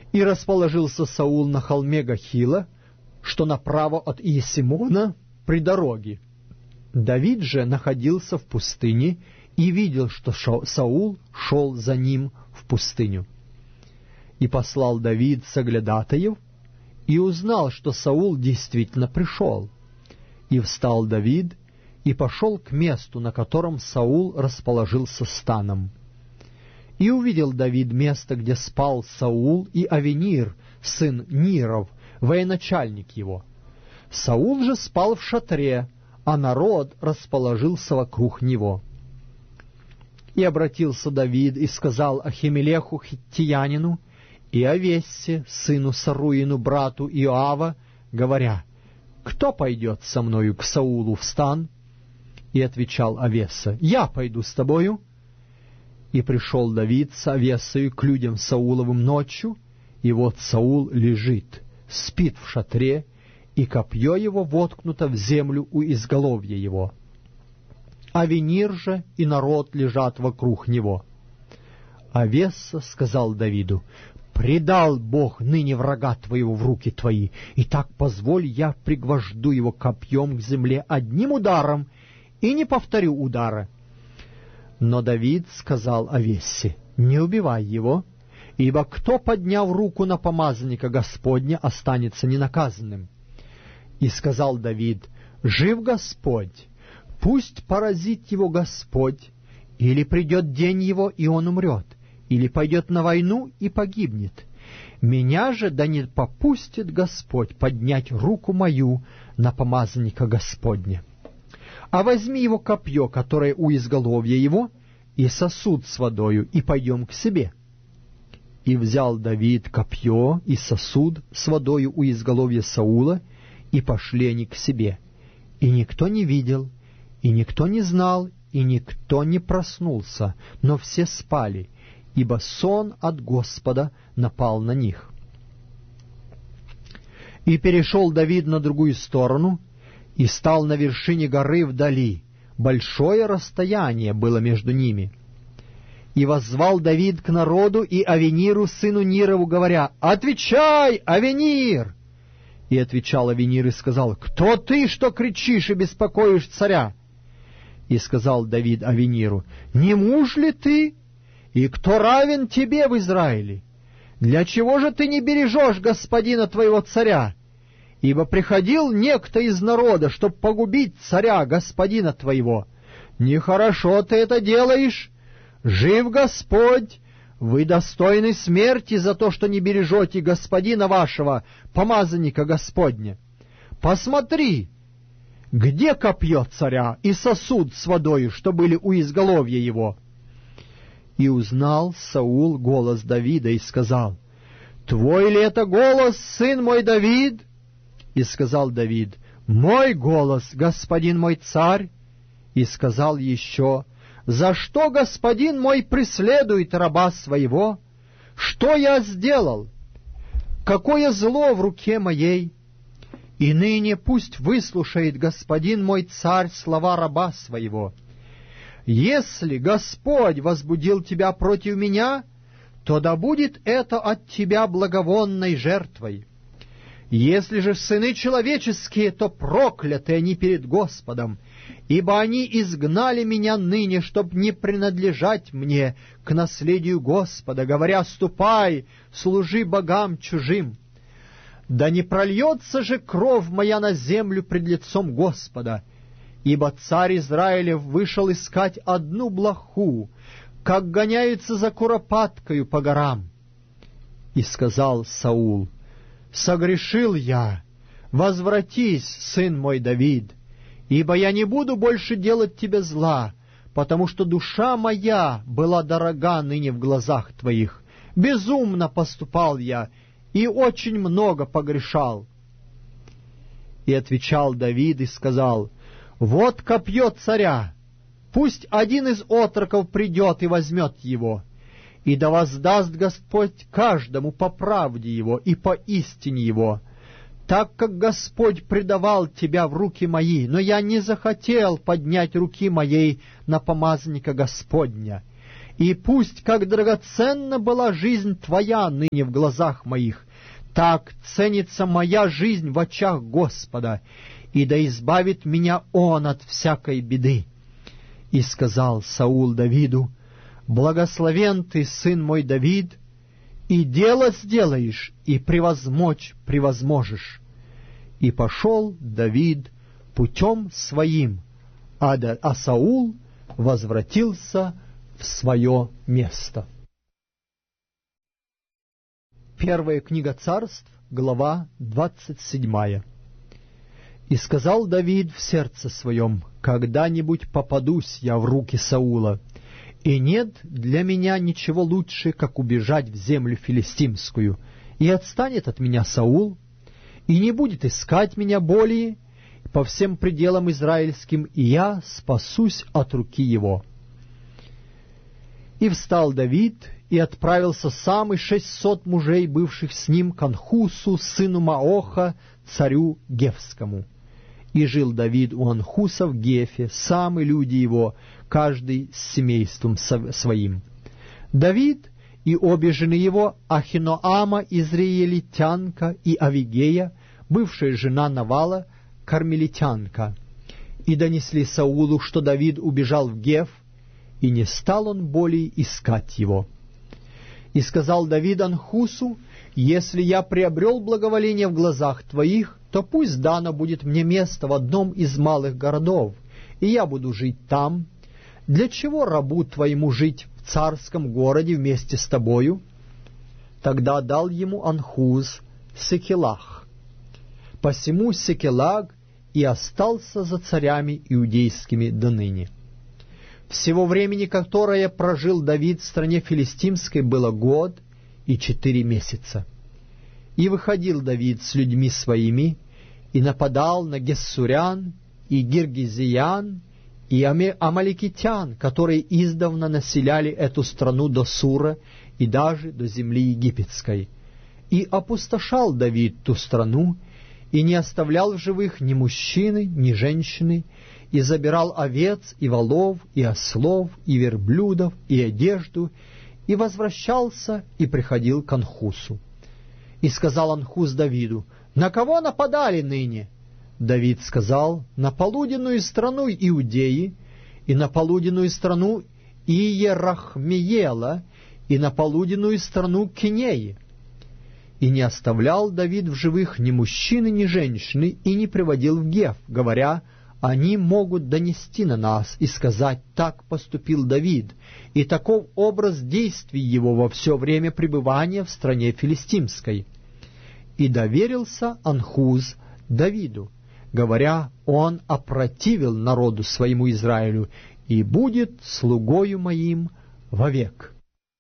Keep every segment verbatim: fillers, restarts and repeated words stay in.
И расположился Саул на холме Гахила, что направо от Иесимона, при дороге. Давид же находился в пустыне и видел, что Саул шел за ним в пустыню. И послал Давид соглядатаев, и узнал, что Саул действительно пришел. И встал Давид, и пошел к месту, на котором Саул расположился станом. И увидел Давид место, где спал Саул и Авенир, сын Ниров, военачальник его. Саул же спал в шатре, а народ расположился вокруг него. И обратился Давид и сказал Ахимелеху хиттиянину и Авессе, сыну Саруину, брату Иоава, говоря: «Кто пойдет со мною к Саулу в стан?» И отвечал Авесса: «Я пойду с тобою». И пришел Давид с Авессою к людям Сауловым ночью, и вот Саул лежит, спит в шатре, и копье его воткнуто в землю у изголовья его. Авенир же и народ лежат вокруг него. Авесса сказал Давиду: «Предал Бог ныне врага твоего в руки твои, и так позволь, я пригвожду его копьем к земле одним ударом, и не повторю удара». Но Давид сказал Авессе: «Не убивай его, ибо кто, подняв руку на помазанника Господня, останется ненаказанным». И сказал Давид: «Жив Господь, пусть поразит его Господь, или придет день его, и он умрет, или пойдет на войну и погибнет. Меня же да не попустит Господь поднять руку мою на помазанника Господня. А возьми его копье, которое у изголовья его, и сосуд с водою, и пойдем к себе». И взял Давид копье и сосуд с водою у изголовья Саула, и пошли они к себе. И никто не видел, и никто не знал, и никто не проснулся, но все спали, ибо сон от Господа напал на них. И перешел Давид на другую сторону, и стал на вершине горы вдали. Большое расстояние было между ними. И воззвал Давид к народу и Авениру, сыну Нирову, говоря: «Отвечай, Авенир!» И отвечал Авенир и сказал: «Кто ты, что кричишь и беспокоишь царя?» И сказал Давид Авениру: «Не муж ли ты? И кто равен тебе в Израиле? Для чего же ты не бережешь господина твоего царя? Ибо приходил некто из народа, чтоб погубить царя, господина твоего. Нехорошо ты это делаешь. Жив Господь, вы достойны смерти за то, что не бережете господина вашего, помазанника Господня. Посмотри, где копье царя и сосуд с водою, что были у изголовья его?» И узнал Саул голос Давида и сказал: «Твой ли это голос, сын мой Давид?» И сказал Давид: «Мой голос, господин мой царь». И сказал еще: «За что господин мой преследует раба своего? Что я сделал? Какое зло в руке моей? И ныне пусть выслушает господин мой царь слова раба своего. Если Господь возбудил тебя против меня, то да будет это от тебя благовонной жертвой. Если же сыны человеческие, то прокляты они перед Господом, ибо они изгнали меня ныне, чтоб не принадлежать мне к наследию Господа, говоря: ступай, служи богам чужим. Да не прольется же кровь моя на землю пред лицом Господа, ибо царь Израилев вышел искать одну блоху, как гоняются за куропаткою по горам». И сказал Саул: «Согрешил я, возвратись, сын мой Давид, ибо я не буду больше делать тебе зла, потому что душа моя была дорога ныне в глазах твоих. Безумно поступал я, и очень много погрешал». И отвечал Давид и сказал: «Вот копье царя, пусть один из отроков придет и возьмет его, и да воздаст Господь каждому по правде его и по истине его, так как Господь предавал тебя в руки мои, но я не захотел поднять руки моей на помазанника Господня. И пусть, как драгоценна была жизнь Твоя ныне в глазах моих, так ценится моя жизнь в очах Господа, и да избавит меня Он от всякой беды. И сказал Саул Давиду: благословен ты, сын мой Давид, и дело сделаешь, и превозмочь превозможешь. И пошел Давид путем своим, а, да, а Саул возвратился в свое место. Первая книга Царств, глава двадцать седьмая. «И сказал Давид в сердце своем: когда-нибудь попадусь я в руки Саула, и нет для меня ничего лучше, как убежать в землю филистимскую, и отстанет от меня Саул, и не будет искать меня более по всем пределам израильским, и я спасусь от руки его». И встал Давид, и отправился сам и шестьсот мужей, бывших с ним, к Анхусу, сыну Маоха, царю Гефскому. И жил Давид у Анхуса в Гефе, сам и люди его, каждый с семейством своим. Давид и обе жены его, Ахиноама, израилитянка, и Авигея, бывшая жена Навала, кармелитянка. И донесли Саулу, что Давид убежал в Геф, и не стал он более искать его. И сказал Давид Анхусу: если я приобрел благоволение в глазах твоих, то пусть дано будет мне место в одном из малых городов, и я буду жить там. Для чего рабу твоему жить в царском городе вместе с тобою? Тогда дал ему Анхуз Секелах. Посему Секелаг и остался за царями иудейскими до ныне. Всего времени, которое прожил Давид в стране филистимской, было год и четыре месяца. И выходил Давид с людьми своими, и нападал на гессурян, и гиргизиян, и амаликитян, которые издавна населяли эту страну до Сура и даже до земли египетской. И опустошал Давид ту страну, и не оставлял в живых ни мужчины, ни женщины, и забирал овец, и волов, и ослов, и верблюдов, и одежду, и возвращался, и приходил к Анхусу. И сказал Анхус Давиду: на кого нападали ныне? Давид сказал: на полуденную страну Иудеи, и на полуденную страну Иерахмеела, и на полуденную страну Кинеи. И не оставлял Давид в живых ни мужчины, ни женщины, и не приводил в Геф, говоря: они могут донести на нас и сказать: так поступил Давид, и таков образ действий его во все время пребывания в стране филистимской. И доверился Анхуз Давиду, говоря: он опротивил народу своему Израилю и будет слугою моим вовек.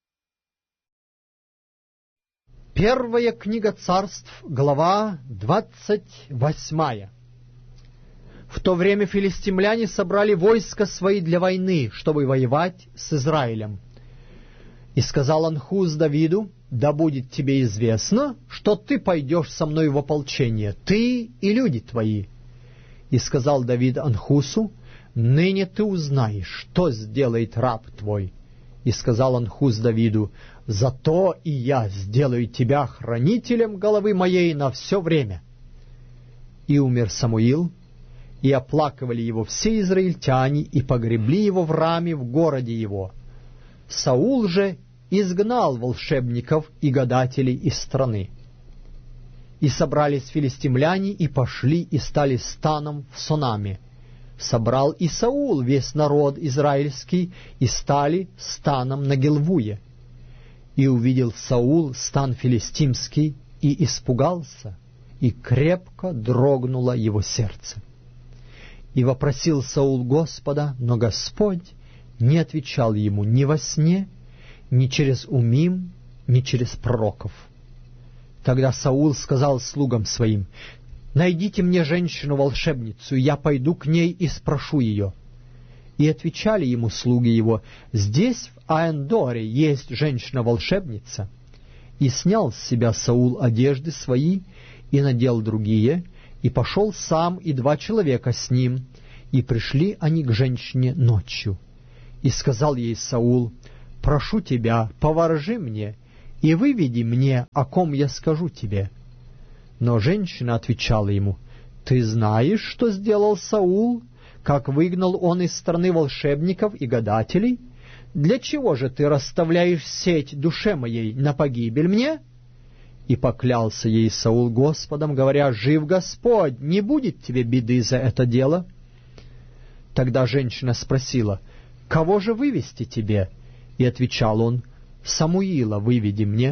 Первая книга Царств, глава двадцать восьмая. В то время филистимляне собрали войска свои для войны, чтобы воевать с Израилем. И сказал Анхуз Давиду: да будет тебе известно, что ты пойдешь со мной в ополчение, ты и люди твои. И сказал Давид Анхусу: ныне ты узнаешь, что сделает раб твой. И сказал Анхус Давиду: зато и я сделаю тебя хранителем головы моей на все время. И умер Самуил, и оплакивали его все израильтяне, и погребли его в Раме в городе его. Саул же изгнал волшебников и гадателей из страны. И собрались филистимляне, и пошли, и стали станом в Сонаме. Собрал и Саул весь народ израильский, и стали станом на Гилвуе. И увидел Саул стан филистимский, и испугался, и крепко дрогнуло его сердце. И вопросил Саул Господа, но Господь не отвечал ему ни во сне, ни через умим, ни через пророков. Тогда Саул сказал слугам своим: найдите мне женщину-волшебницу, и я пойду к ней и спрошу ее. И отвечали ему слуги его: здесь, в Аэндоре, есть женщина-волшебница. И снял с себя Саул одежды свои, и надел другие, и пошел сам и два человека с ним, и пришли они к женщине ночью. И сказал ей Саул: прошу тебя, поворожи мне и выведи мне, о ком я скажу тебе». Но женщина отвечала ему: «Ты знаешь, что сделал Саул, как выгнал он из страны волшебников и гадателей? Для чего же ты расставляешь сеть душе моей на погибель мне?» И поклялся ей Саул Господом, говоря: «Жив Господь, не будет тебе беды за это дело». Тогда женщина спросила: «Кого же вывести тебе?» И отвечал он: «Самуила выведи мне».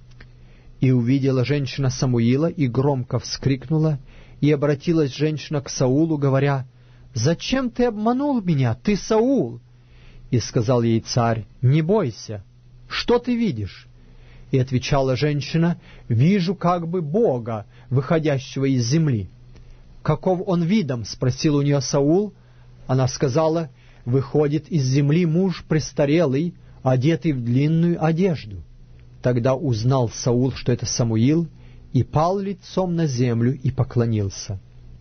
И увидела женщина Самуила, и громко вскрикнула, и обратилась женщина к Саулу, говоря: «Зачем ты обманул меня, ты Саул?» И сказал ей царь: «Не бойся, что ты видишь?» И отвечала женщина: «Вижу как бы Бога, выходящего из земли». «Каков он видом?» — спросил у нее Саул. Она сказала: «Выходит из земли муж престарелый, одетый в длинную одежду». Тогда узнал Саул, что это Самуил, и пал лицом на землю и поклонился.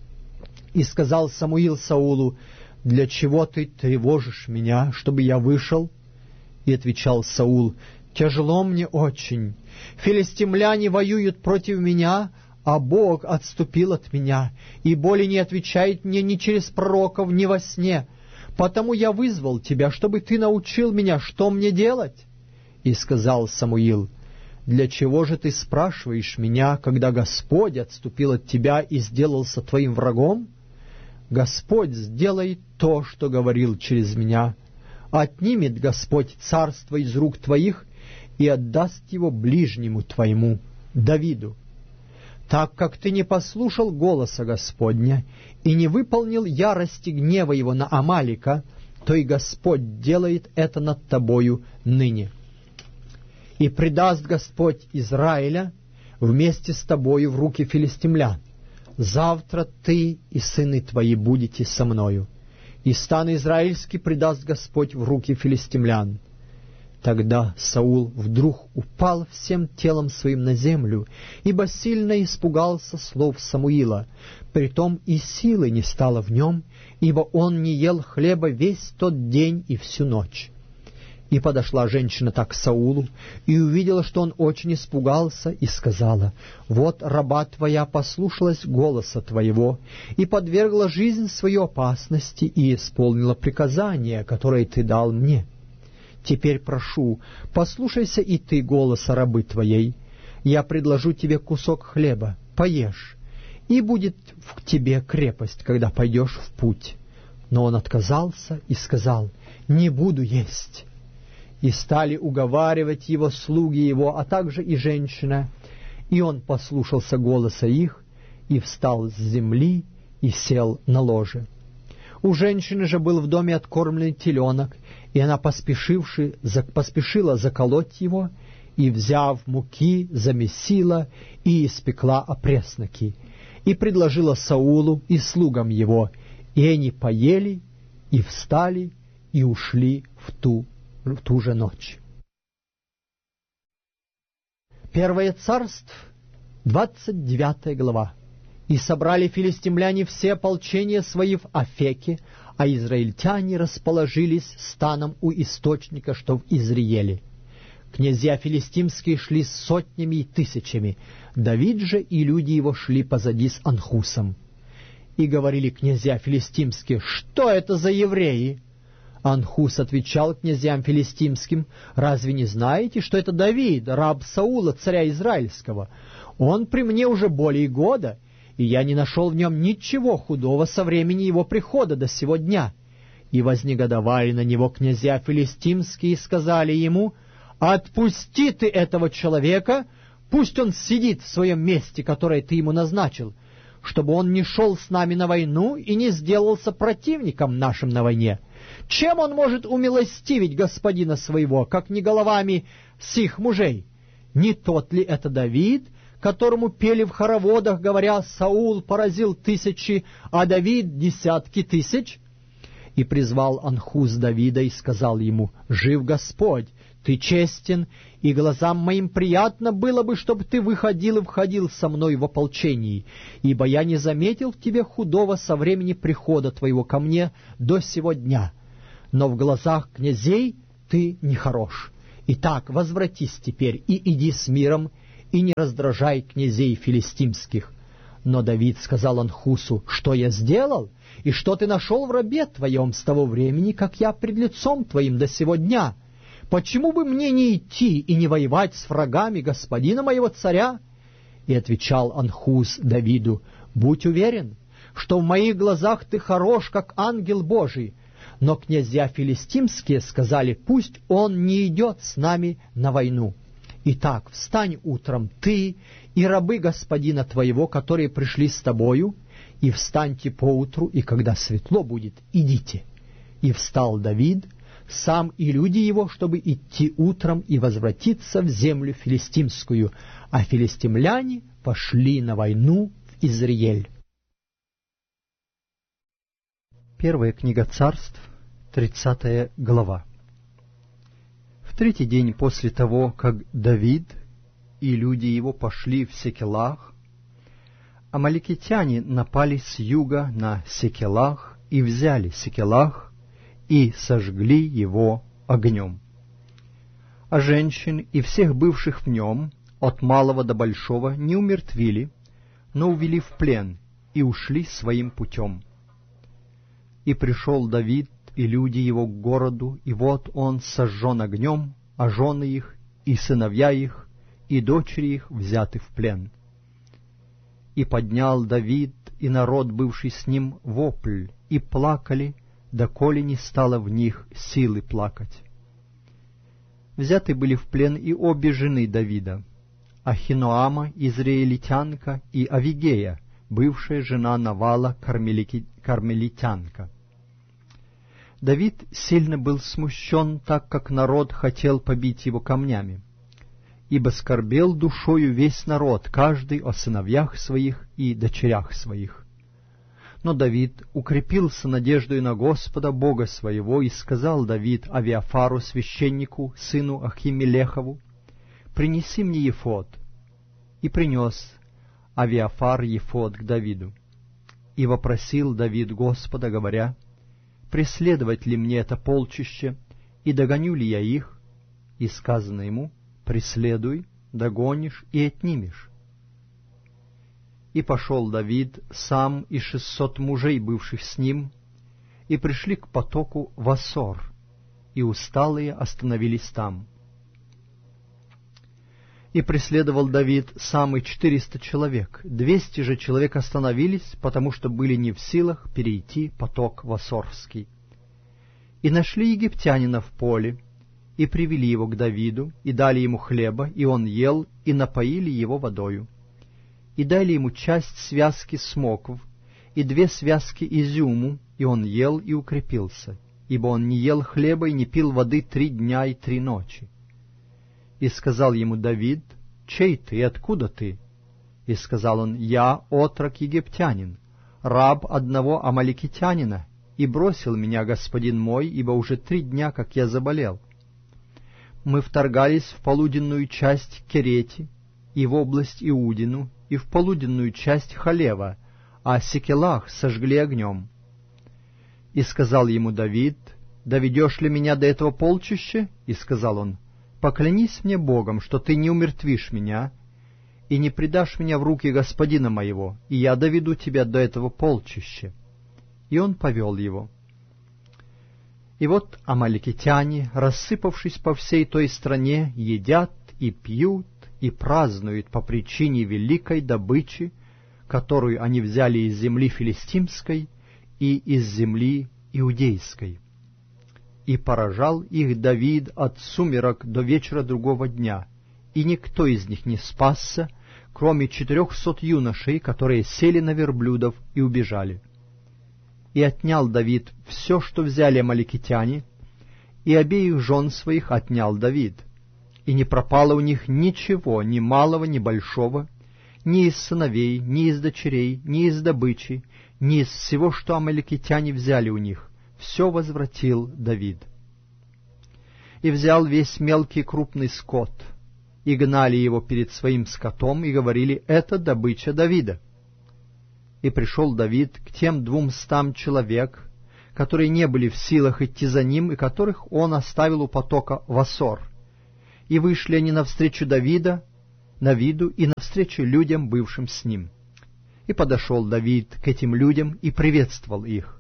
И сказал Самуил Саулу: «Для чего ты тревожишь меня, чтобы я вышел?» И отвечал Саул: «Тяжело мне очень. Филистимляне воюют против меня, а Бог отступил от меня, и более не отвечает мне ни через пророков, ни во сне. Потому я вызвал тебя, чтобы ты научил меня, что мне делать». И сказал Самуил: «Для чего же ты спрашиваешь меня, когда Господь отступил от тебя и сделался твоим врагом? Господь сделает то, что говорил через меня. Отнимет Господь царство из рук твоих и отдаст его ближнему твоему, Давиду. Так как ты не послушал голоса Господня и не выполнил ярости гнева его на Амалика, то и Господь делает это над тобою ныне. И предаст Господь Израиля вместе с тобою в руки филистимлян. Завтра ты и сыны твои будете со мною, и стан израильский предаст Господь в руки филистимлян». Тогда Саул вдруг упал всем телом своим на землю, ибо сильно испугался слов Самуила. Притом и силы не стало в нем, ибо он не ел хлеба весь тот день и всю ночь. И подошла женщина так к Саулу, и увидела, что он очень испугался, и сказала: «Вот раба твоя послушалась голоса твоего, и подвергла жизнь свою опасности, и исполнила приказание, которое ты дал мне. Теперь прошу, послушайся и ты голоса рабы твоей. Я предложу тебе кусок хлеба, поешь, и будет в тебе крепость, когда пойдешь в путь». Но он отказался и сказал: «Не буду есть». И стали уговаривать его слуги его, а также и женщина. И он послушался голоса их, и встал с земли, и сел на ложе. У женщины же был в доме откормленный теленок, и она, поспешивши, поспешила заколоть его, и, взяв муки, замесила и испекла опресноки, и предложила Саулу и слугам его, и они поели, и встали, и ушли в ту в ту же ночь. Первое царств, двадцать девятая глава. «И собрали филистимляне все ополчения свои в Афеке, а израильтяне расположились станом у источника, что в Изриеле. Князья филистимские шли с сотнями и тысячами, Давид же и люди его шли позади с Анхусом. И говорили князья филистимские: что это за евреи? Анхус отвечал князьям филистимским: разве не знаете, что это Давид, раб Саула, царя израильского? Он при мне уже более года, и я не нашел в нем ничего худого со времени его прихода до сего дня. И вознегодовали на него князья филистимские и сказали ему: отпусти ты этого человека, пусть он сидит в своем месте, которое ты ему назначил, чтобы он не шел с нами на войну и не сделался противником нашим на войне. Чем он может умилостивить господина своего, как не головами сих мужей? Не тот ли это Давид, которому пели в хороводах, говоря: Саул поразил тысячи, а Давид десятки тысяч? И призвал Анхус Давида и сказал ему: жив Господь, ты честен, и глазам моим приятно было бы, чтобы ты выходил и входил со мной в ополчении, ибо я не заметил в тебе худого со времени прихода твоего ко мне до сего дня. Но в глазах князей ты нехорош. Итак, возвратись теперь и иди с миром, и не раздражай князей филистимских». Но Давид сказал Анхусу: «Что я сделал? И что ты нашел в рабе твоем с того времени, как я пред лицом твоим до сего дня? Почему бы мне не идти и не воевать с врагами господина моего царя?» И отвечал Анхус Давиду: «Будь уверен, что в моих глазах ты хорош, как ангел Божий». Но князья филистимские сказали: «Пусть он не идет с нами на войну. Итак, встань утром ты и рабы господина твоего, которые пришли с тобою, и встаньте поутру, и когда светло будет, идите». И встал Давид, сам и люди его, чтобы идти утром и возвратиться в землю филистимскую, а филистимляне пошли на войну в Израиль. Первая книга Царств, тридцатая глава. В третий день после того, как Давид и люди его пошли в Секелах, амаликитяне напали с юга на Секелах и взяли Секелах и сожгли его огнем. А женщин и всех бывших в нем, от малого до большого, не умертвили, но увели в плен и ушли своим путем. И пришел Давид и люди его к городу, и вот он сожжен огнем, а жены их, и сыновья их, и дочери их взяты в плен. И поднял Давид и народ, бывший с ним, вопль, и плакали, доколе не стало в них силы плакать. Взяты были в плен и обе жены Давида, Ахиноама, израильтянка, и Авигея, бывшая жена Навала, кармелитянка. Давид сильно был смущен, так как народ хотел побить его камнями, ибо скорбел душою весь народ, каждый о сыновьях своих и дочерях своих. Но Давид укрепился надеждой на Господа Бога своего, и сказал Давид Авиафару, священнику, сыну Ахимелехову: «Принеси мне ефод». И принес Авиафар ефод к Давиду. И вопросил Давид Господа, говоря: «Преследовать ли мне это полчище, и догоню ли я их?» И сказано ему: «Преследуй, догонишь и отнимешь». И пошел Давид сам и шестьсот мужей, бывших с ним, и пришли к потоку Васор, и усталые остановились там. И преследовал Давид сам и четыреста человек, двести же человек остановились, потому что были не в силах перейти поток Васорский. И нашли египтянина в поле, и привели его к Давиду, и дали ему хлеба, и он ел, и напоили его водою. И дали ему часть связки смокв, и две связки изюму, и он ел и укрепился, ибо он не ел хлеба и не пил воды три дня и три ночи. И сказал ему Давид: «Чей ты и откуда ты?» И сказал он: «Я отрок египтянин, раб одного амаликитянина, и бросил меня господин мой, ибо уже три дня, как я заболел. Мы вторгались в полуденную часть Керети, и в область Иудину, и в полуденную часть Халева, а Секелах сожгли огнем». И сказал ему Давид: «Доведешь ли меня до этого полчища?» И сказал он: «Поклянись мне Богом, что ты не умертвишь меня и не предашь меня в руки господина моего, и я доведу тебя до этого полчища». И он повел его. И вот амаликитяне, рассыпавшись по всей той стране, едят и пьют и празднуют по причине великой добычи, которую они взяли из земли филистимской и из земли иудейской. И поражал их Давид от сумерок до вечера другого дня, и никто из них не спасся, кроме четырехсот юношей, которые сели на верблюдов и убежали. И отнял Давид все, что взяли амаликитяне, и обеих жен своих отнял Давид, и не пропало у них ничего, ни малого, ни большого, ни из сыновей, ни из дочерей, ни из добычи, ни из всего, что амаликитяне взяли у них. Все возвратил Давид. И взял весь мелкий и крупный скот, и гнали его перед своим скотом, и говорили: «Это добыча Давида». И пришел Давид к тем двумстам человек, которые не были в силах идти за ним, и которых он оставил у потока Васор, И вышли они навстречу Давида, Давиду и навстречу людям, бывшим с ним. И подошел Давид к этим людям и приветствовал их.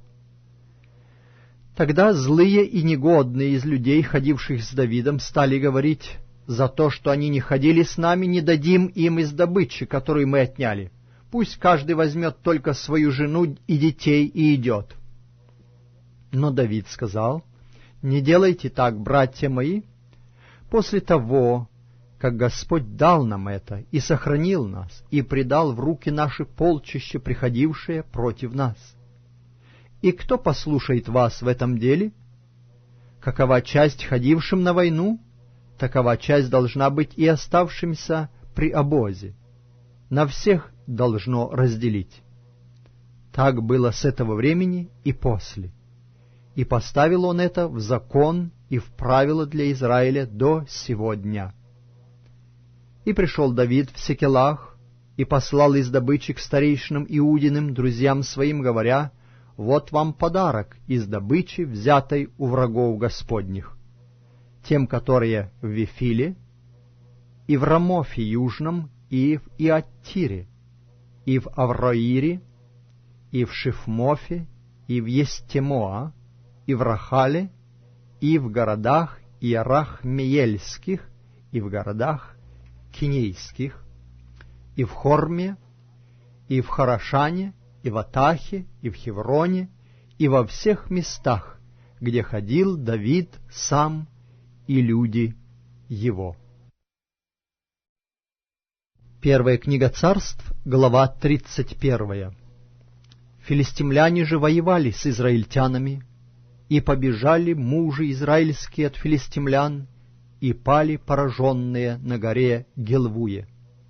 Тогда злые и негодные из людей, ходивших с Давидом, стали говорить: «За то, что они не ходили с нами, не дадим им из добычи, которую мы отняли. Пусть каждый возьмет только свою жену и детей и идет». Но Давид сказал: «Не делайте так, братья мои. После того, как Господь дал нам это и сохранил нас, и предал в руки наши полчища, приходившие против нас. И кто послушает вас в этом деле? Какова часть ходившим на войну, такова часть должна быть и оставшимся при обозе. На всех должно разделить». Так было с этого времени и после. И поставил он это в закон и в правила для Израиля до сего дня. И пришел Давид в Секелах, и послал из добычи к старейшинам Иудиным, друзьям своим, говоря: «Вот вам подарок из добычи, взятой у врагов Господних, тем, которые в Вифиле, и в Рамофе Южном, и в Иаттире, и в Авроире, и в Шифмофе, и в Естемоа, и в Рахале, и в городах Иерахмеельских, и в городах Кинейских, и в Хорме, и в Харашане, и в Атахе, и в Хевроне, и во всех местах, где ходил Давид сам и люди его». Первая книга Царств, глава тридцать первая. Филистимляне же воевали с израильтянами, и побежали мужи израильские от филистимлян, и пали пораженные на горе Гилвуе.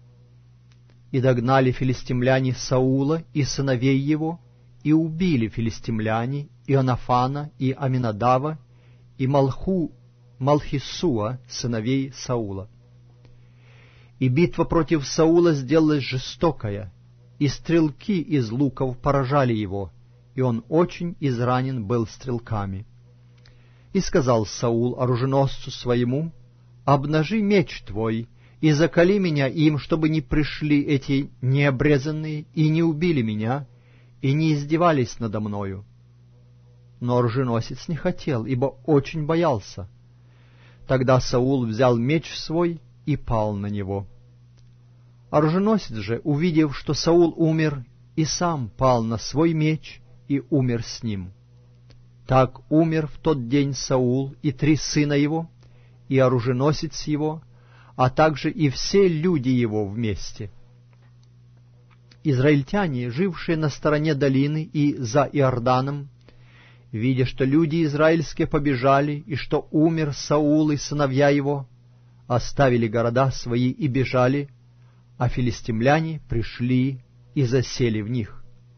И догнали филистимляне Саула и сыновей его, и убили филистимляне Ионафана и Аминадава, и Малху, Малхисуа, сыновей Саула. И битва против Саула сделалась жестокая, и стрелки из луков поражали его, и он очень изранен был стрелками. И сказал Саул оруженосцу своему: «Обнажи меч твой, и заколи меня им, чтобы не пришли эти необрезанные и не убили меня, и не издевались надо мною». Но оруженосец не хотел, ибо очень боялся. Тогда Саул взял меч свой и пал на него. Оруженосец же, увидев, что Саул умер, и сам пал на свой меч и умер с ним. Так умер в тот день Саул и три сына его, и оруженосец его, а также и все люди его вместе. Израильтяне, жившие на стороне долины и за Иорданом, видя, что люди израильские побежали, и что умер Саул и сыновья его, оставили города свои и бежали, а филистимляне пришли и засели в них.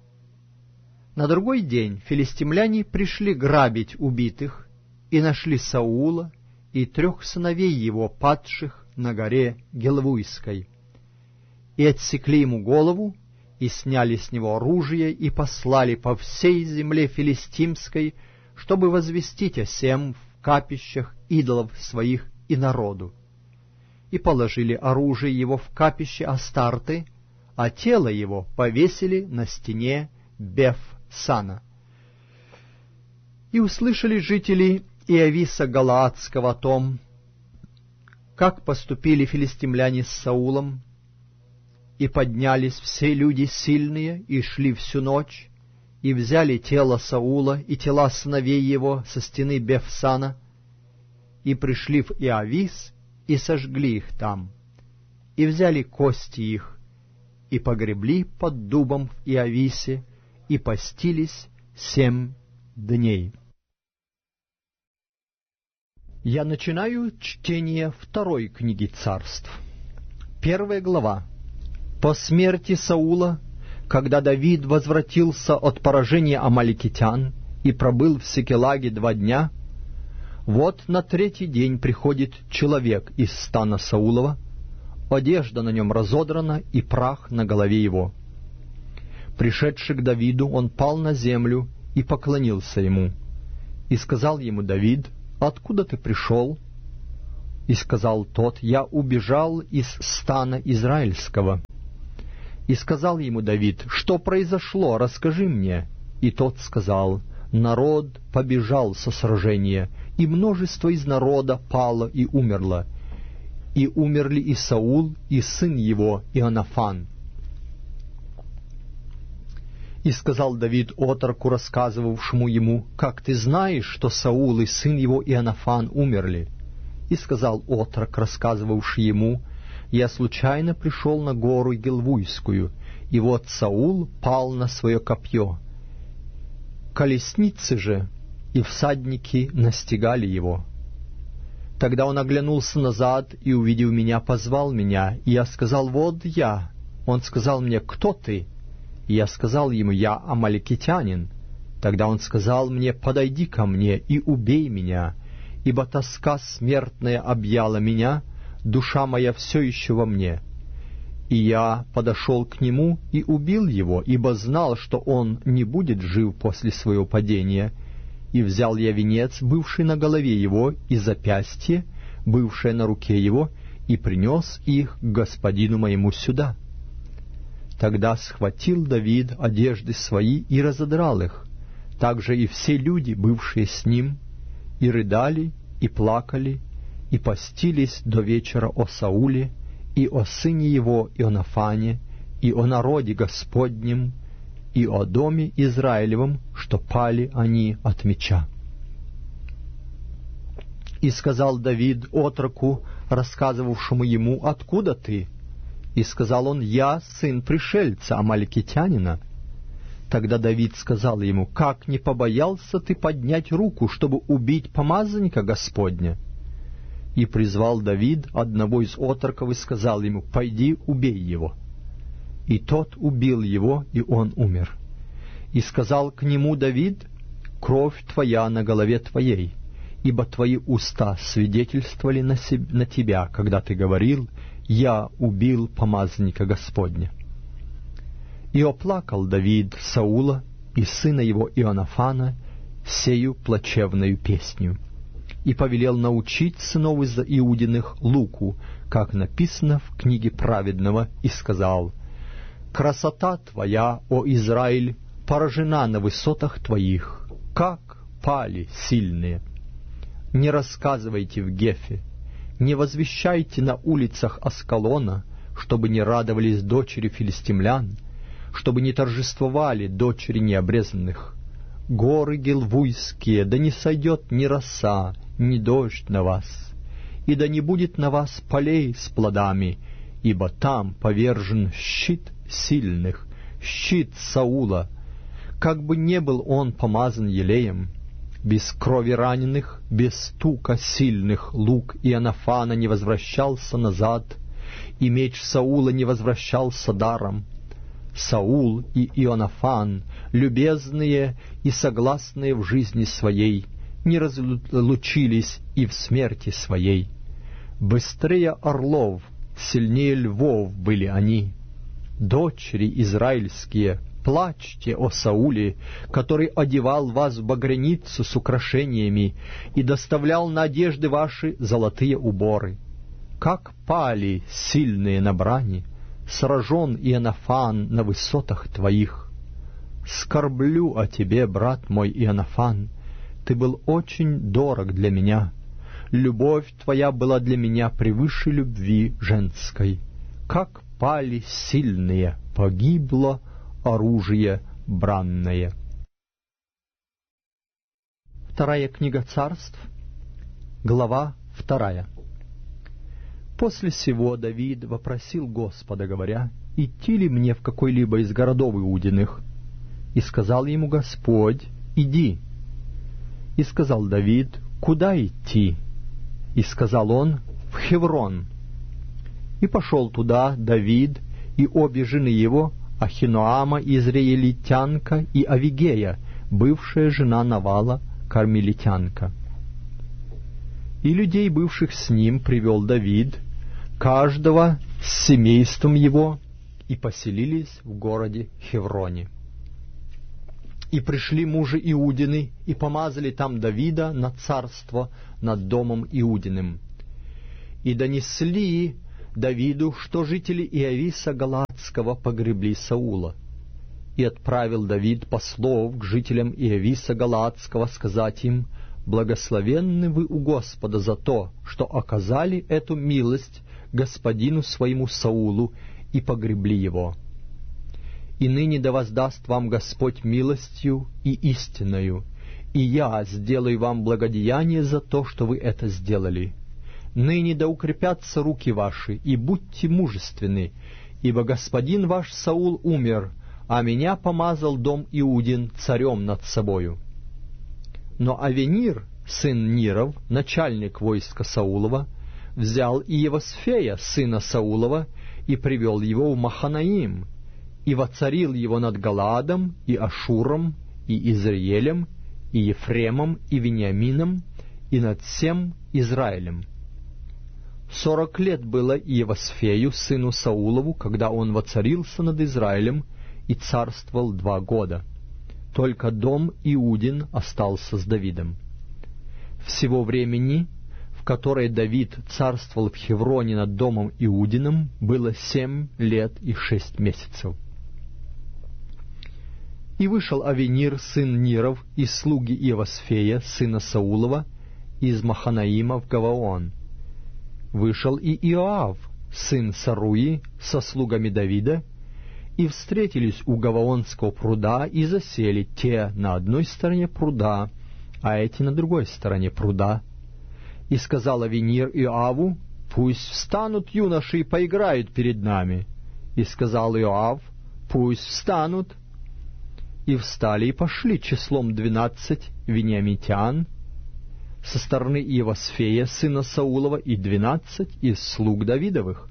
На другой день филистимляне пришли грабить убитых, и нашли Саула и трех сыновей его, падших на горе Гилвуйской, и отсекли ему голову, и сняли с него оружие, и послали по всей земле филистимской, чтобы возвестить о сем в капищах идолов своих и народу. И положили оружие его в капище Астарты, а тело его повесили на стене Беф-Сана. И услышали жители Иависа Галаадского о том, как поступили филистимляне с Саулом, и поднялись все люди сильные, и шли всю ночь, и взяли тело Саула и тела сыновей его со стены Бефсана, и пришли в Иавис, и сожгли их там, и взяли кости их, и погребли под дубом в Иависе, и постились семь дней. Я начинаю чтение второй книги Царств. Первая глава. По смерти Саула, когда Давид возвратился от поражения амаликитян и пробыл в Секелаге два дня, вот на третий день приходит человек из стана Саулова, одежда на нем разодрана и прах на голове его. Пришедший к Давиду, он пал на землю и поклонился ему. И сказал ему Давид: «Откуда ты пришел?» И сказал тот: «Я убежал из стана израильского». И сказал ему Давид: «Что произошло? Расскажи мне». И тот сказал: «Народ побежал со сражения, и множество из народа пало и умерло. И умерли и Саул, и сын его Ионафан». И сказал Давид отроку, рассказывавшему ему: «Как ты знаешь, что Саул и сын его Ионафан умерли?» И сказал отрок, рассказывавший ему: «Я случайно пришел на гору Гилвуйскую, и вот Саул пал на свое копье. Колесницы же и всадники настигали его. Тогда он оглянулся назад и, увидев меня, позвал меня, и я сказал: вот я. Он сказал мне: кто ты? И я сказал ему: я амаликитянин. Тогда он сказал мне: подойди ко мне и убей меня, ибо тоска смертная объяла меня, душа моя все еще во мне. И я подошел к нему и убил его, ибо знал, что он не будет жив после своего падения. И взял я венец, бывший на голове его, и запястье, бывшее на руке его, и принес их к господину моему сюда». Тогда схватил Давид одежды свои и разодрал их, также и все люди, бывшие с ним, и рыдали, и плакали, и постились до вечера о Сауле, и о сыне его Ионафане, и о народе Господнем, и о доме Израилевом, что пали они от меча. И сказал Давид отроку, рассказывавшему ему: «Откуда ты?» И сказал он: «Я сын пришельца, амаликитянина». Тогда Давид сказал ему: «Как не побоялся ты поднять руку, чтобы убить помазанника Господня?» И призвал Давид одного из отроков и сказал ему: «Пойди, убей его». И тот убил его, и он умер. И сказал к нему Давид: «Кровь твоя на голове твоей, ибо твои уста свидетельствовали на, себ... на тебя, когда ты говорил: я убил помазанника Господня». И оплакал Давид Саула и сына его Ионафана сею плачевною песню, и повелел научить сынов из Иудиных луку, как написано в книге праведного, и сказал: «Красота твоя, о Израиль, поражена на высотах твоих, как пали сильные. Не рассказывайте в Гефе, не возвещайте на улицах Аскалона, чтобы не радовались дочери филистимлян, чтобы не торжествовали дочери необрезанных. Горы гилвуйские, да не сойдет ни роса, ни дождь на вас, и да не будет на вас полей с плодами, ибо там повержен щит сильных, щит Саула, как бы не был он помазан елеем. Без крови раненых, без стука сильных лук Ионафана не возвращался назад, и меч Саула не возвращался даром. Саул и Ионафан, любезные и согласные в жизни своей, не разлучились и в смерти своей. Быстрее орлов, сильнее львов были они. Дочери израильские, плачьте о Сауле, который одевал вас в багряницу с украшениями и доставлял на одежды ваши золотые уборы. Как пали сильные на брани, сражен Ионафан на высотах твоих. Скорблю о тебе, брат мой Ионафан, ты был очень дорог для меня. Любовь твоя была для меня превыше любви женской. Как пали сильные, погибло оружие бранное». Вторая книга Царств, глава вторая. После сего Давид вопросил Господа, говоря: «Идти ли мне в какой-либо из городов Иудиных?» И сказал ему Господь: «Иди». И сказал Давид: «Куда идти?» И сказал он: «В Хеврон». И пошел туда Давид и обе жены его, Ахиноама израилитянка и Авигея, бывшая жена Навала, кармелитянка. И людей, бывших с ним, привел Давид, каждого с семейством его, и поселились в городе Хевроне. И пришли мужи Иудины, и помазали там Давида на царство над домом Иудиным. и донесли Давиду, что жители Иовиса Галаадского погребли Саула. И отправил Давид послов к жителям Иовиса Галаадского сказать им: «Благословенны вы у Господа за то, что оказали эту милость господину своему Саулу и погребли его. И ныне да воздаст вам Господь милостью и истинною, и я сделаю вам благодеяние за то, что вы это сделали. Ныне да укрепятся руки ваши, и будьте мужественны, ибо господин ваш Саул умер, а меня помазал дом Иудин царем над собою». Но Авенир, сын Ниров, начальник войска Саулова, взял Иевосфея, сына Саулова, и привел его в Маханаим, и воцарил его над Галаадом, и Ашуром, и Израилем, и Ефремом, и Вениамином, и над всем Израилем. Сорок лет было Иевосфею, сыну Саулову, когда он воцарился над Израилем, и царствовал два года. Только дом Иудин остался с Давидом. Всего времени, в которое Давид царствовал в Хевроне над домом Иудиным, было семь лет и шесть месяцев. И вышел Авенир, сын Ниров, из слуги Иевосфея, сына Саулова, из Маханаима в Гаваон. Вышел и Иоав, сын Саруи, со слугами Давида, и встретились у Гаваонского пруда, и засели те на одной стороне пруда, а эти на другой стороне пруда. И сказал Авенир Иоаву: «Пусть встанут юноши и поиграют перед нами». И сказал Иоав: «Пусть встанут». И встали и пошли числом двенадцать вениамитян со стороны Иевосфея, сына Саулова, и двенадцать из слуг Давидовых.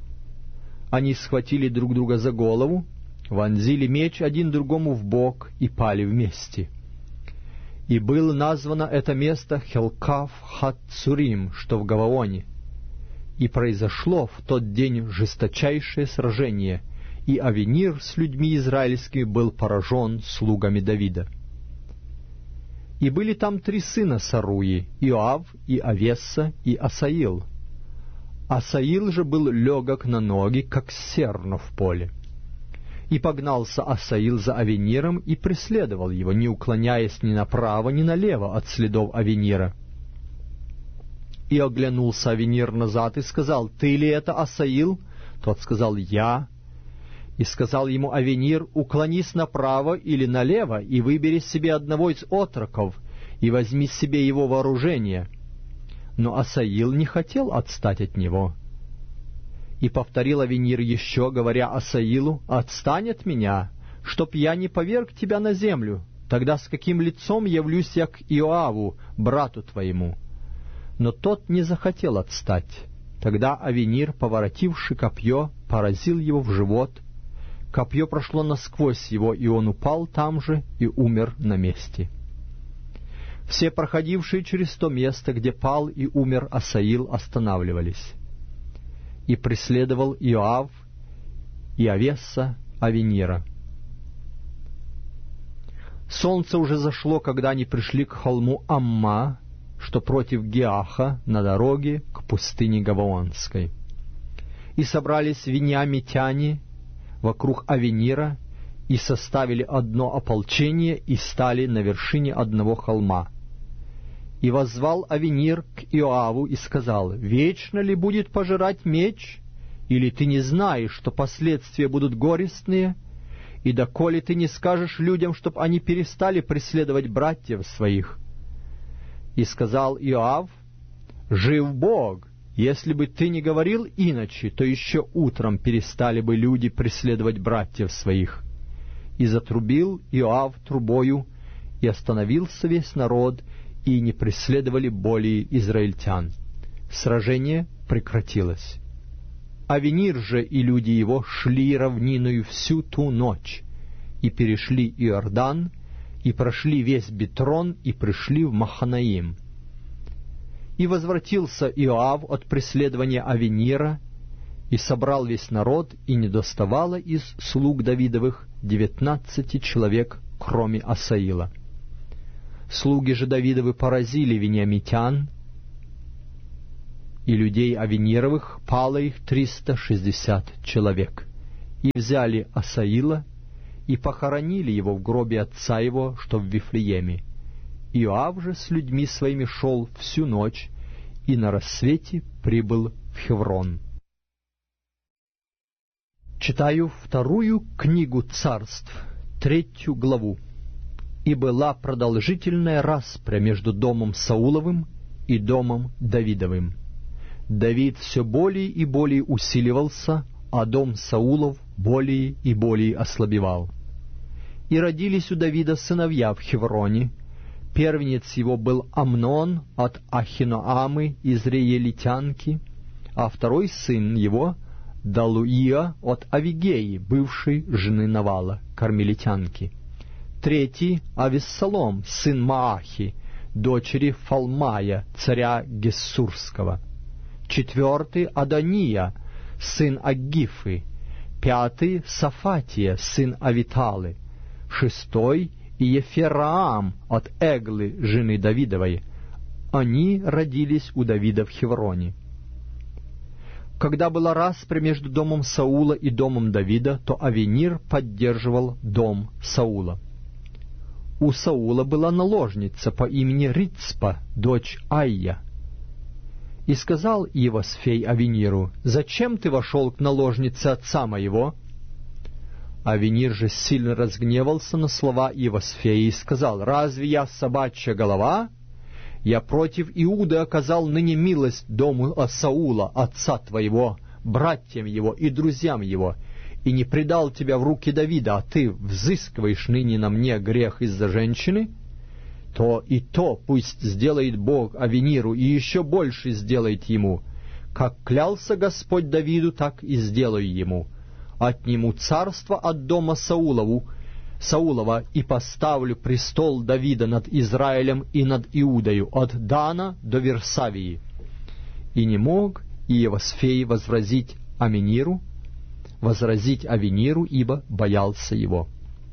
Они схватили друг друга за голову, вонзили меч один другому в бок и пали вместе. И было названо это место Хелкав-хат-Цурим, что в Гаваоне. И произошло в тот день жесточайшее сражение, и Авенир с людьми израильскими был поражен слугами Давида. И были там три сына Саруи: Иоав, и Авесса, и Асаил. Асаил же был легок на ноги, как серно в поле. И погнался Асаил за Авениром и преследовал его, не уклоняясь ни направо, ни налево от следов Авенира. И оглянулся Авенир назад и сказал: «Ты ли это, Асаил?» Тот сказал: «Я». И сказал ему Авенир: «Уклонись направо или налево, и выбери себе одного из отроков, и возьми себе его вооружение». Но Асаил не хотел отстать от него. И повторил Авенир еще, говоря Асаилу: «Отстань от меня, чтоб я не поверг тебя на землю. Тогда с каким лицом явлюсь я к Иоаву, брату твоему?» Но тот не захотел отстать. Тогда Авенир, поворотивши копье, поразил его в живот. Копье прошло насквозь его, и он упал там же и умер на месте. Все проходившие через то место, где пал и умер Асаил, останавливались. И преследовал Иоав и Авесса Авенира. Солнце уже зашло, когда они пришли к холму Амма, что против Геаха, на дороге к пустыне Гаваонской. И собрались вениамитяне вокруг Авенира, и составили одно ополчение, и стали на вершине одного холма. И воззвал Авенир к Иоаву и сказал: «Вечно ли будет пожирать меч? Или ты не знаешь, что последствия будут горестные? И доколе ты не скажешь людям, чтоб они перестали преследовать братьев своих?» И сказал Иоав: «Жив Бог! Если бы ты не говорил иначе, то еще утром перестали бы люди преследовать братьев своих». И затрубил Иоав трубою, и остановился весь народ, и не преследовали более израильтян. Сражение прекратилось. Авенир же и люди его шли равниною всю ту ночь, и перешли Иордан, и прошли весь Битрон, и пришли в Маханаим. И возвратился Иоав от преследования Авенира, и собрал весь народ, и не доставало из слуг Давидовых девятнадцати человек, кроме Асаила. Слуги же Давидовы поразили вениамитян, и людей Авинировых пало их триста шестьдесят человек. И взяли Асаила, и похоронили его в гробе отца его, что в Вифлееме. Иоав же с людьми своими шел всю ночь, и на рассвете прибыл в Хеврон. Читаю вторую книгу Царств, третью главу. «И была продолжительная распря между домом Сауловым и домом Давидовым. Давид все более и более усиливался, а дом Саулов более и более ослабевал. И родились у Давида сыновья в Хевроне. Первенец его был Амнон от Ахиноамы из Реелитянки, а второй сын его — Далуия от Авигеи, бывшей жены Навала, кармелитянки. Третий — Авессалом, сын Маахи, дочери Фалмая, царя Гессурского. Четвертый — Адония, сын Аггифы. Пятый — Сафатия, сын Авиталы. Шестой — Ефераам от Эглы, жены Давидовой. Они родились у Давида в Хевроне. Когда была распря между домом Саула и домом Давида, то Авенир поддерживал дом Саула. У Саула была наложница по имени Рицпа, дочь Айя. И сказал Иевосфей Авениру: «Зачем ты вошел к наложнице отца моего?» Авенир же сильно разгневался на слова Иевосфея и сказал: «Разве я собачья голова? Я против Иуды оказал ныне милость дому Саула, отца твоего, братьям его и друзьям его, и не предал тебя в руки Давида, а ты взыскиваешь ныне на мне грех из-за женщины, то и то пусть сделает Бог Авениру, и еще больше сделает ему. Как клялся Господь Давиду, так и сделаю ему. Отниму царство от дома Саулову, Саулова, и поставлю престол Давида над Израилем и над Иудою, от Дана до Версавии». И не мог Иевосфей возразить Авениру, возразить Авениру, ибо боялся его.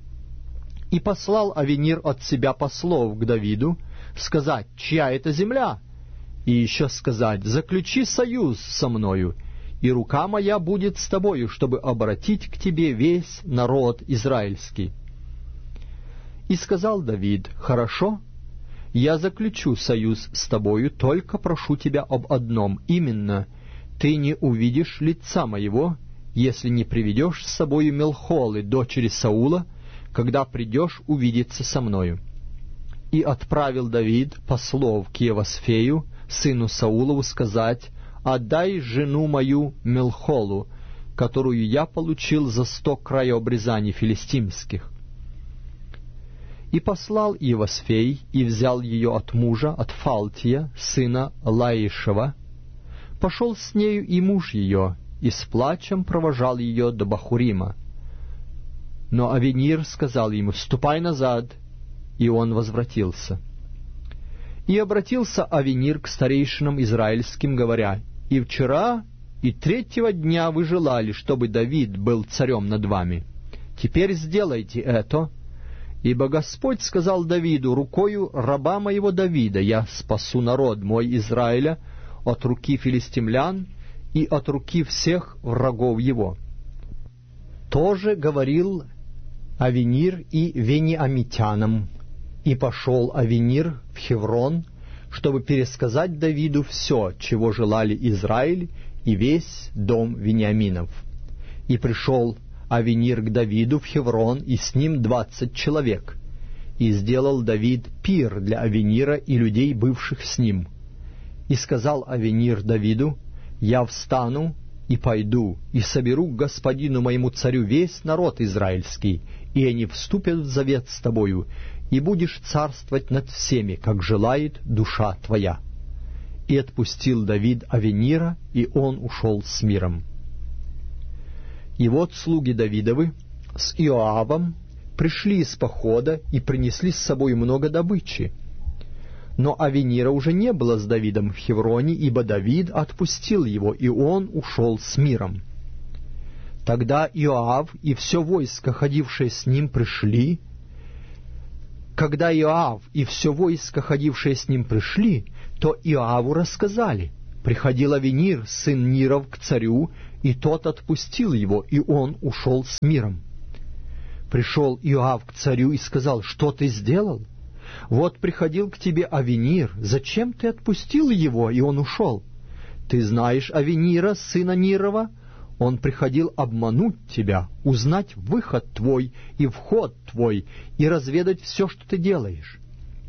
И послал Авенир от себя послов к Давиду сказать: «Чья это земля?» И еще сказать: «Заключи союз со мною, и рука моя будет с тобою, чтобы обратить к тебе весь народ израильский». И сказал Давид: «Хорошо, я заключу союз с тобою, только прошу тебя об одном, именно: ты не увидишь лица моего, если не приведешь с собою Мелхолы, дочери Саула, когда придешь увидеться со мною». И отправил Давид послов к Иевосфею, сыну Саулову, сказать: «Отдай жену мою Мелхолу, которую я получил за сто краеобрезаний филистимских». И послал Иевосфей, и взял ее от мужа, от Фалтия, сына Лаишева. Пошел с нею и муж ее, и с плачем провожал ее до Бахурима. Но Авенир сказал ему: «Ступай назад», и он возвратился. И обратился Авенир к старейшинам израильским, говоря: «И вчера, и третьего дня вы желали, чтобы Давид был царем над вами. Теперь сделайте это, ибо Господь сказал Давиду: рукою раба моего Давида я спасу народ мой Израиля от руки филистимлян и от руки всех врагов его». Тоже говорил Авенир и вениамитянам. И пошел Авенир в Хеврон, чтобы пересказать Давиду все, чего желали Израиль и весь дом Вениаминов. И пришел Авенир к Давиду в Хеврон, и с ним двадцать человек. И сделал Давид пир для Авенира и людей, бывших с ним. И сказал Авенир Давиду: «Я встану и пойду, и соберу к господину моему царю весь народ израильский, и они вступят в завет с тобою, и будешь царствовать над всеми, как желает душа твоя». И отпустил Давид Авенира, и он ушел с миром. И вот слуги Давидовы с Иоавом пришли из похода и принесли с собой много добычи. Но Авенира уже не было с Давидом в Хевроне, ибо Давид отпустил его, и он ушел с миром. Тогда Иоав и все войско, ходившее с ним, пришли. Когда Иоав и все войско, ходившее с ним, пришли, то Иоаву рассказали, Приходил Авенир, сын Ниров, к царю, и тот отпустил его, и он ушел с миром. Пришел Иоав к царю и сказал: «Что ты сделал? Вот приходил к тебе Авенир, зачем ты отпустил его, и он ушел? Ты знаешь Авенира, сына Нирова? Он приходил обмануть тебя, узнать выход твой и вход твой, и разведать все, что ты делаешь».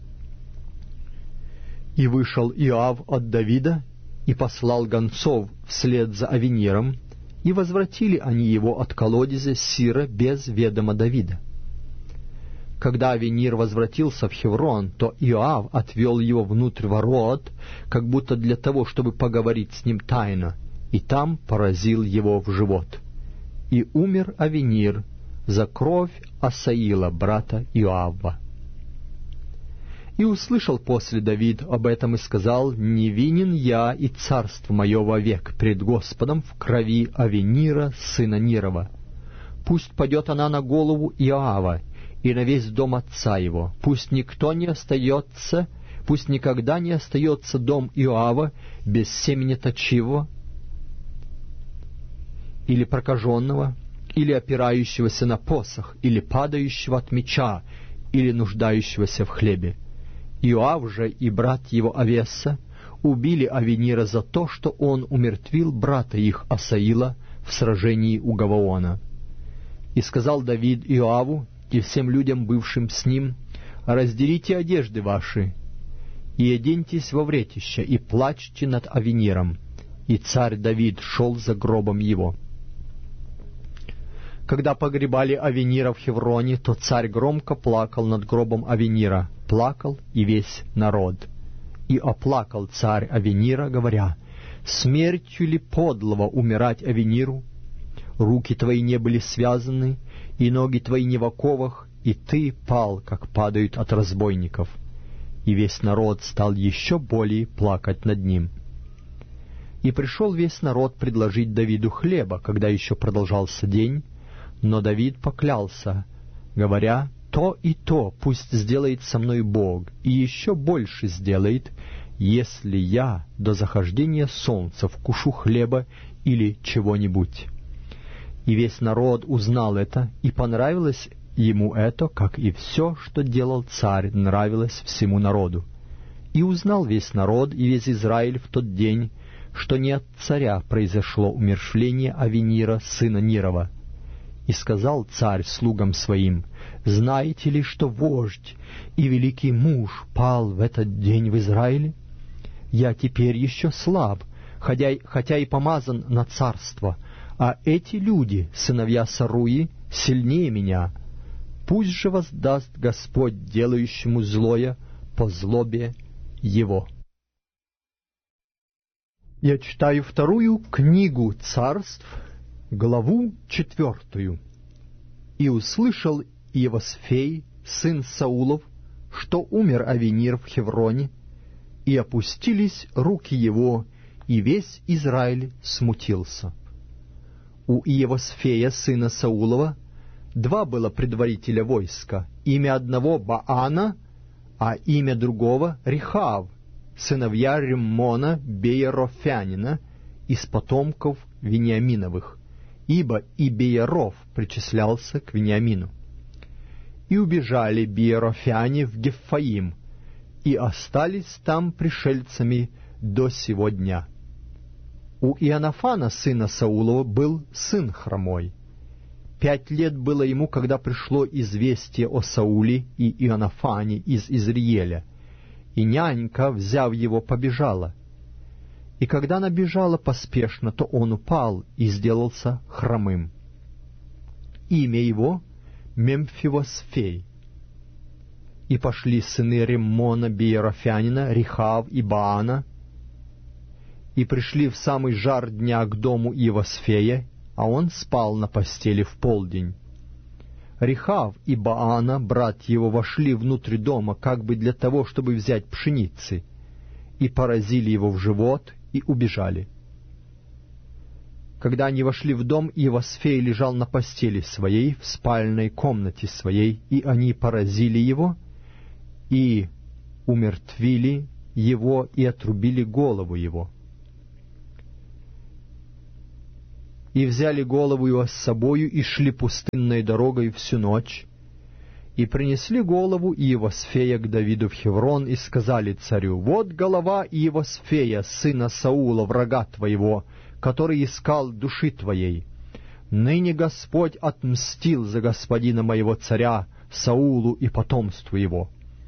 И вышел Иоав от Давида, и послал гонцов вслед за Авениром, и возвратили они его от колодезя Сира без ведома Давида. Когда Авенир возвратился в Хеврон, то Иоав отвел его внутрь ворот, как будто для того, чтобы поговорить с ним тайно, и там поразил его в живот. И умер Авенир за кровь Асаила, брата Иоава. И услышал после Давид об этом и сказал: «Невинен я и царство мое вовек пред Господом в крови Авенира, сына Нирова. Пусть падет она на голову Иоава и на весь дом отца его. Пусть никто не остается, пусть никогда не остается дом Иоава без семени точивого, или прокаженного, или опирающегося на посох, или падающего от меча, или нуждающегося в хлебе». Иоав же и брат его Авеса убили Авенира за то, что он умертвил брата их Асаила в сражении у Гаваона. И сказал Давид Иоаву и всем людям, бывшим с ним: «Разделите одежды ваши, и оденьтесь во вретище, и плачьте над Авениром». И царь Давид шел за гробом его. Когда погребали Авенира в Хевроне, то царь громко плакал над гробом Авенира, плакал и весь народ. И оплакал царь Авенира, говоря: «Смертью ли подлого умирать Авениру? Руки твои не были связаны, и ноги твои не в оковах, и ты пал, как падают от разбойников». И весь народ стал еще более плакать над ним. И пришел весь народ предложить Давиду хлеба, когда еще продолжался день, но Давид поклялся, говоря: «То и то пусть сделает со мной Бог, и еще больше сделает, если я до захождения солнца вкушу хлеба или чего-нибудь». И весь народ узнал это, и понравилось ему это, как и все, что делал царь, нравилось всему народу. И узнал весь народ и весь Израиль в тот день, что не от царя произошло умерщвление Авенира, сына Нирова. И сказал царь слугам своим: «Знаете ли, что вождь и великий муж пал в этот день в Израиле? Я теперь еще слаб, хотя, хотя и помазан на царство, а эти люди, сыновья Саруи, сильнее меня. Пусть же воздаст Господь делающему злое по злобе его». Я читаю вторую книгу Царств, главу четвертую. «И услышал Иевосфей, сын Саулов, что умер Авенир в Хевроне, и опустились руки его, и весь Израиль смутился. У Иевосфея, сына Саулова, два было предводителя войска, имя одного Баана, а имя другого Рехав, сыновья Риммона Беерофянина, из потомков Вениаминовых, ибо и Бееров причислялся к Вениамину. И убежали Беерофяне в Гефаим, и остались там пришельцами до сего дня. У Иоаннафана, сына Саулова, был сын хромой. Пять лет было ему, когда пришло известие о Сауле и Иоаннафане из Изриеля, и нянька, взяв его, побежала. И когда она бежала поспешно, то он упал и сделался хромым. Имя его — Мемфивосфей. И пошли сыны Риммона Беерофянина, Рехав и Баана, и пришли в самый жар дня к дому Иевосфея, а он спал на постели в полдень. Рехав и Баана, брат его, вошли внутрь дома, как бы для того, чтобы взять пшеницы, и поразили его в живот, и убежали. Когда они вошли в дом, Иевосфей лежал на постели своей, в спальной комнате своей, и они поразили его, и умертвили его, и отрубили голову его. И взяли голову его с собою, и шли пустынной дорогой всю ночь, и принесли голову Иевосфея к Давиду в Хеврон, и сказали царю: «Вот голова Иевосфея, сына Саула, врага твоего, который искал души твоей. Ныне Господь отмстил за господина моего царя Саулу и потомству его».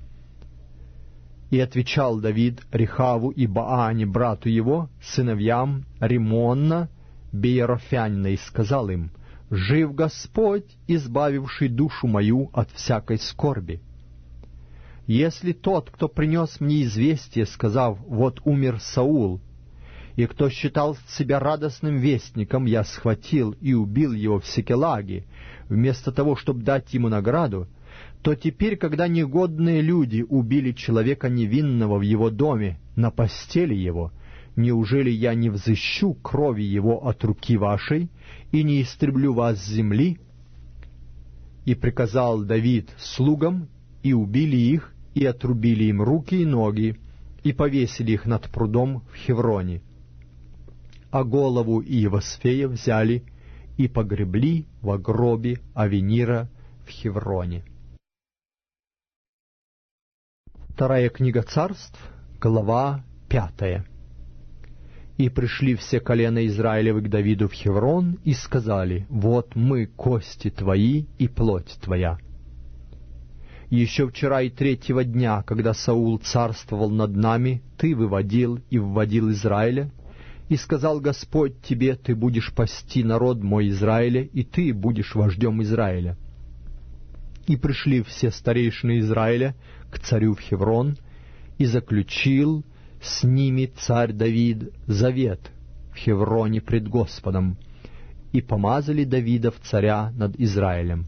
И отвечал Давид Рехаву и Баане, брату его, сыновьям Римонна, Беерофянина, и сказал им: «Жив Господь, избавивший душу мою от всякой скорби. Если тот, кто принес мне известие, сказав: вот умер Саул, и кто считал себя радостным вестником, я схватил и убил его в Сикелаге, вместо того, чтобы дать ему награду, то теперь, когда негодные люди убили человека невинного в его доме, на постели его, неужели я не взыщу крови его от руки вашей и не истреблю вас с земли?» И приказал Давид слугам, и убили их, и отрубили им руки и ноги, и повесили их над прудом в Хевроне. А голову Иевосфея взяли и погребли во гробе Авенира в Хевроне. Вторая книга Царств, глава пятая. И пришли все колена Израилевы к Давиду в Хеврон и сказали: «Вот мы, кости твои и плоть твоя. Еще вчера и третьего дня, когда Саул царствовал над нами, ты выводил и вводил Израиля, и сказал Господь тебе: ты будешь пасти народ мой Израиля, и ты будешь вождем Израиля». И пришли все старейшины Израиля к царю в Хеврон, и заключил с ними царь Давид завет в Хевроне пред Господом, и помазали Давида в царя над Израилем.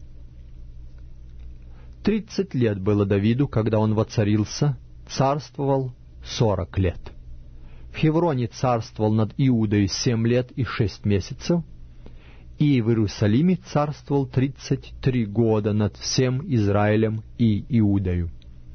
Тридцать лет было Давиду, когда он воцарился, царствовал сорок лет. В Хевроне царствовал над Иудой семь лет и шесть месяцев, и в Иерусалиме царствовал тридцать три года над всем Израилем и Иудою.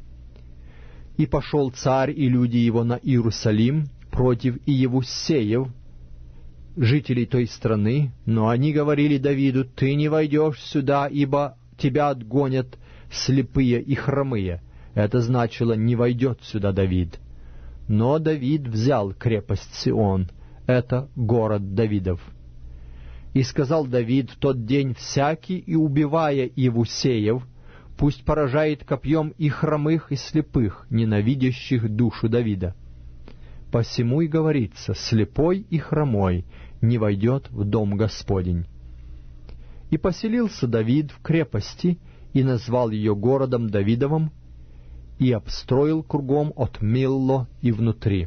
И пошел царь и люди его на Иерусалим против Иевусеев, жителей той страны, но они говорили Давиду: «Ты не войдешь сюда, ибо тебя отгонят слепые и хромые». Это значило: «Не войдет сюда Давид». Но Давид взял крепость Сион, это город Давидов. И сказал Давид в тот день: «Всякий, и убивая Иевусеев, пусть поражает копьем и хромых, и слепых, ненавидящих душу Давида». Посему и говорится: «Слепой и хромой не войдет в дом Господень». И поселился Давид в крепости, и назвал ее городом Давидовым, и обстроил кругом от Милло и внутри.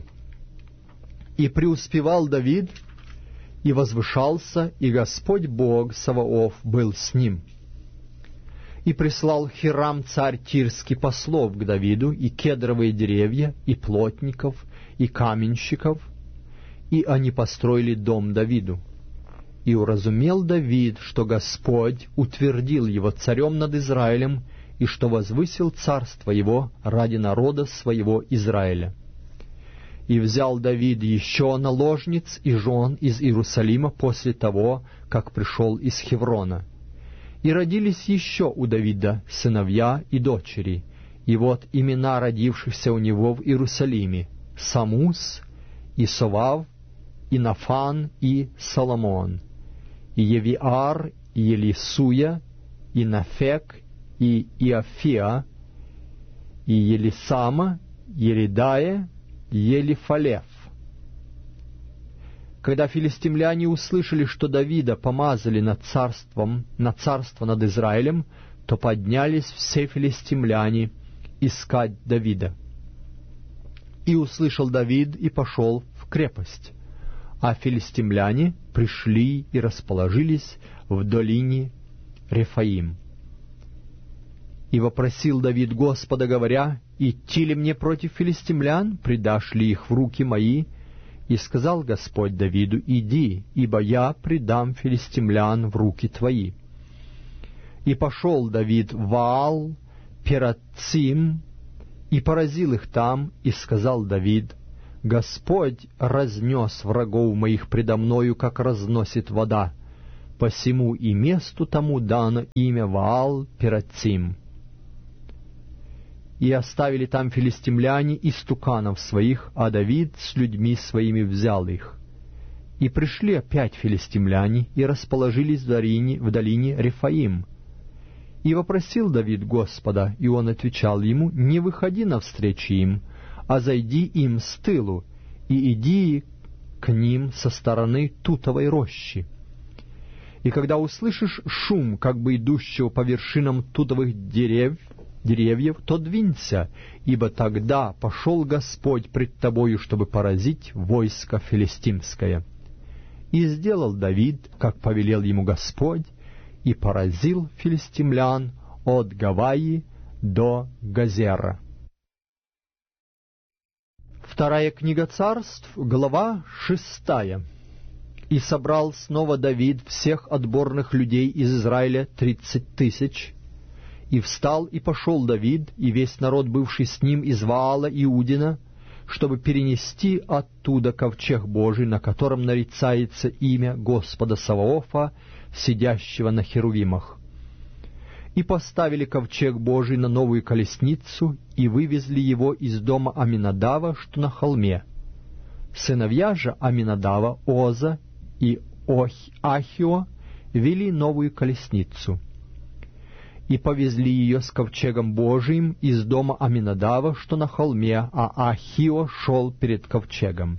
И преуспевал Давид, и возвышался, и Господь Бог Саваоф был с ним. И прислал Хирам царь Тирский послов к Давиду, и кедровые деревья, и плотников, и каменщиков, и они построили дом Давиду. И уразумел Давид, что Господь утвердил его царем над Израилем, и что возвысил царство его ради народа своего Израиля. И взял Давид еще наложниц и жен из Иерусалима после того, как пришел из Хеврона. И родились еще у Давида сыновья и дочери, и вот имена родившихся у него в Иерусалиме: Самус, и Совав, и Нафан, и Соломон, и Евиар, и Елисуя, и Нафек, и Иофия, и Елисама, Еридая, Елифалев. Когда филистимляне услышали, что Давида помазали над царством, на царство над Израилем, то поднялись все филистимляне искать Давида. И услышал Давид, и пошел в крепость, а филистимляне пришли и расположились в долине Рефаим. И вопросил Давид Господа, говоря: «Идти ли мне против филистимлян? Предашь ли их в руки мои?» И сказал Господь Давиду: «Иди, ибо я предам филистимлян в руки твои». И пошел Давид в Ваал Перацим, и поразил их там, и сказал Давид: «Господь разнес врагов моих предо мною, как разносит вода, посему и месту тому дано имя Ваал-Перацим. И оставили там филистимляне истуканов своих, а Давид с людьми своими взял их. И пришли опять филистимляне и расположились в долине, в долине Рефаим. И вопросил Давид Господа, и он отвечал ему: «Не выходи навстречу им, а зайди им с тылу, и иди к ним со стороны тутовой рощи. И когда услышишь шум, как бы идущего по вершинам тутовых дерев, деревьев, то двинься, ибо тогда пошел Господь пред тобою, чтобы поразить войско филистимское». И сделал Давид, как повелел ему Господь, и поразил филистимлян от Гаваи до Газера. Вторая книга Царств, глава шестая. «И собрал снова Давид всех отборных людей из Израиля тридцать тысяч. И встал и пошел Давид, и весь народ, бывший с ним из Ваала Иудина, чтобы перенести оттуда ковчег Божий, на котором нарицается имя Господа Саваофа, сидящего на херувимах. И поставили ковчег Божий на новую колесницу, и вывезли его из дома Аминадава, что на холме. Сыновья же Аминадава, Оза и Ахио, вели новую колесницу. И повезли ее с ковчегом Божиим из дома Аминадава, что на холме, а Ахио шел перед ковчегом.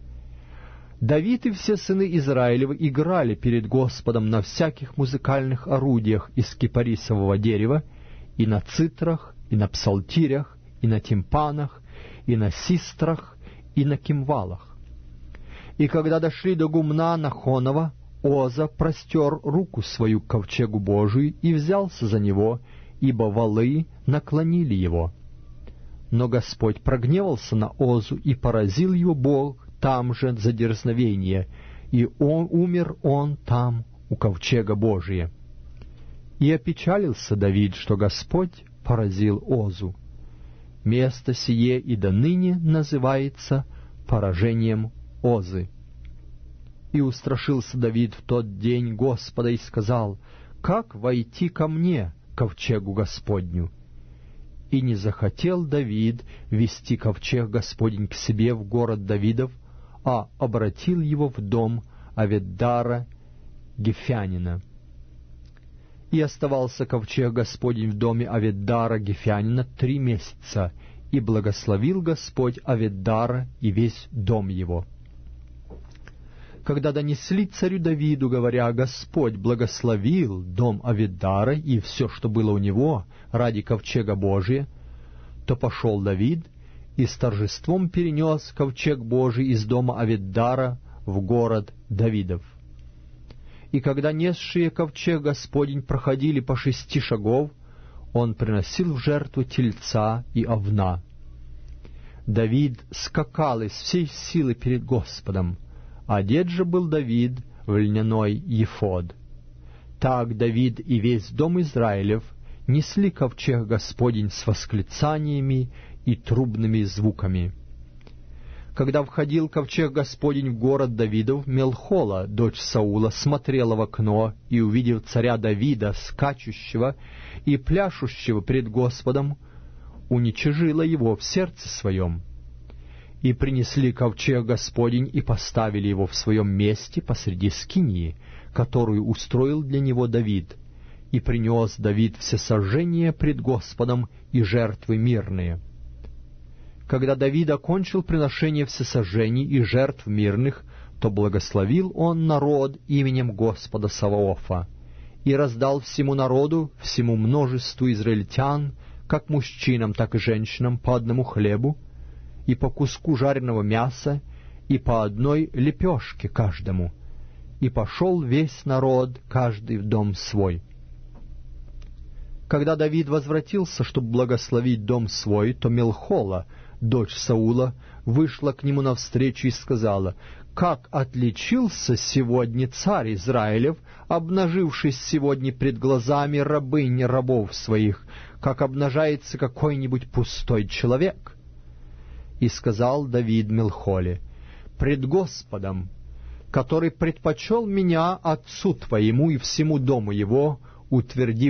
Давид и все сыны Израилевы играли перед Господом на всяких музыкальных орудиях из кипарисового дерева, и на цитрах, и на псалтирях, и на тимпанах, и на систрах, и на кимвалах. И когда дошли до гумна Нахонова, Оза простер руку свою к ковчегу Божию и взялся за него, ибо валы наклонили его. Но Господь прогневался на Озу, и поразил его Бог там же за дерзновение, и он, умер он там у ковчега Божия. И опечалился Давид, что Господь поразил Озу. Место сие и до ныне называется поражением Озы. И устрашился Давид в тот день Господа и сказал: «Как войти ко мне, ковчегу Господню?» И не захотел Давид вести ковчег Господень к себе в город Давидов, а обратил его в дом Авиддара Гефянина. И оставался ковчег Господень в доме Авиддара Гефянина три месяца, и благословил Господь Авиддара и весь дом его. Когда донесли царю Давиду, говоря: «Господь благословил дом Авиддара и все, что было у него, ради ковчега Божия», то пошел Давид и с торжеством перенес ковчег Божий из дома Авиддара в город Давидов. И когда несшие ковчег Господень проходили по шести шагов, он приносил в жертву тельца и овна. Давид скакал из всей силы перед Господом. Одет же был Давид в льняной ефод. Так Давид и весь дом Израилев несли ковчег Господень с восклицаниями и трубными звуками. Когда входил ковчег Господень в город Давидов, Мелхола, дочь Саула, смотрела в окно, и, увидев царя Давида, скачущего и пляшущего пред Господом, уничижила его в сердце своем. И принесли ковчег Господень и поставили его в своем месте посреди скинии, которую устроил для него Давид. И принес Давид всесожжения пред Господом и жертвы мирные. Когда Давид окончил приношение всесожжений и жертв мирных, то благословил он народ именем Господа Саваофа и раздал всему народу, всему множеству израильтян, как мужчинам, так и женщинам, по одному хлебу, и по куску жареного мяса, и по одной лепешке каждому. И пошел весь народ, каждый в дом свой. Когда Давид возвратился, чтобы благословить дом свой, то Мелхола, дочь Саула, вышла к нему навстречу и сказала: «Как отличился сегодня царь Израилев, обнажившись сегодня пред глазами рабынь рабов своих, как обнажается какой-нибудь пустой человек». И сказал Давид Мелхоле: «Пред Господом который предпочел меня отцу твоему и всему дому его, утвердив